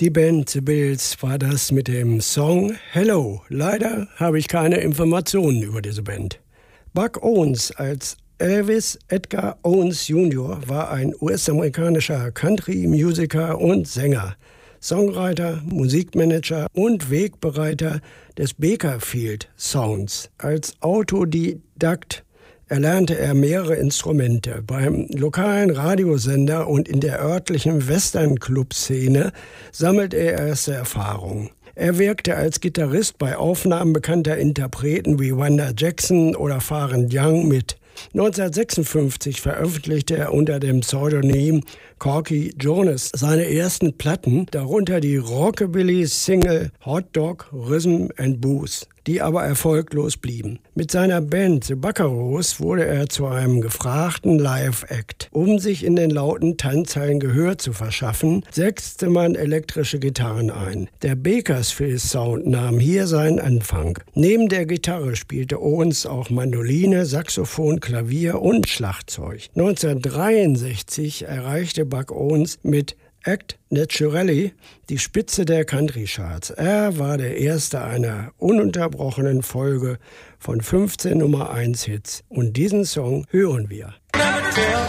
Die Band The Bills war das mit dem Song Hello. Leider habe ich keine Informationen über diese Band. Buck Owens als Elvis Edgar Owens Jr. war ein US-amerikanischer Country-Musiker und Sänger, Songwriter, Musikmanager und Wegbereiter des Bakerfield Sounds. Als Autodidakt erlernte er mehrere Instrumente. Beim lokalen Radiosender und in der örtlichen Western-Club-Szene sammelte er erste Erfahrungen. Er wirkte als Gitarrist bei Aufnahmen bekannter Interpreten wie Wanda Jackson oder Pharrell Young mit. 1956 veröffentlichte er unter dem Pseudonym Corky Jonas seine ersten Platten, darunter die Rockabilly-Single Hot Dog, Rhythm and Blues, die aber erfolglos blieben. Mit seiner Band The Buckaroos wurde er zu einem gefragten Live-Act. Um sich in den lauten Tanzhallen Gehör zu verschaffen, setzte man elektrische Gitarren ein. Der Bakersfield-Sound nahm hier seinen Anfang. Neben der Gitarre spielte Owens auch Mandoline, Saxophon, Klavier und Schlagzeug. 1963 erreichte Buck Owens mit Act Naturally die Spitze der Country-Charts. Er war der erste einer ununterbrochenen Folge von 15 Nummer-1-Hits. Und diesen Song hören wir.